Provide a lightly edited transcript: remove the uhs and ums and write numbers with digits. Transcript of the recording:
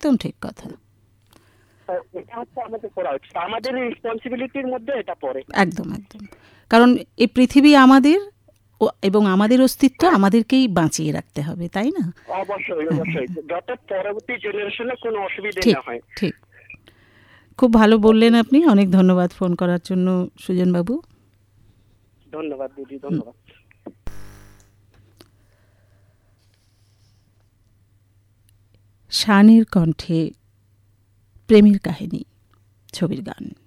একদম ঠিক কথা। এটা হচ্ছে আমাদের করা উচিত, আমাদের রেসপন্সিবিলিটির মধ্যে এটা পড়ে। একদম একদম, কারণ এই পৃথিবী আমাদের এবং আমাদের অস্তিত্ব আমাদেরকেই বাঁচিয়ে রাখতে হবে, তাই না? অবশ্যই অবশ্যই, যাতে পরবর্তী জেনারেশনে কোনো অসুবিধা না হয়। ঠিক। খুব ভালো বললেন আপনি, অনেক ধন্যবাদ ফোন করার জন্য সুজন বাবু। ধন্যবাদ দিদি, ধন্যবাদ। শানের কণ্ঠে প্রেমের কাহিনী ছবির গান।